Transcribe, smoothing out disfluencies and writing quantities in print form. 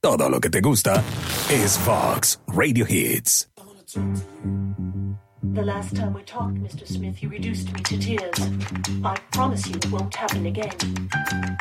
Todo lo que te gusta es Fox Radio Hits. The last time we talked, Mr. Smith, you reduced me to tears. I promise you it won't happen again.